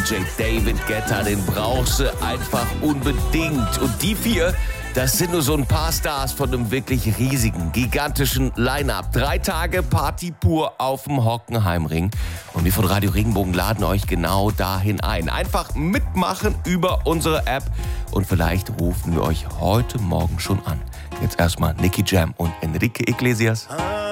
DJ David Guetta, den brauchst du einfach unbedingt. Und die 4, das sind nur so ein paar Stars von einem wirklich riesigen, gigantischen Line-Up. 3 Tage Party pur auf dem Hockenheimring. Und wir von Radio Regenbogen laden euch genau dahin ein. Einfach mitmachen über unsere App. Und vielleicht rufen wir euch heute Morgen schon an. Jetzt erstmal Nicky Jam und Enrique Iglesias.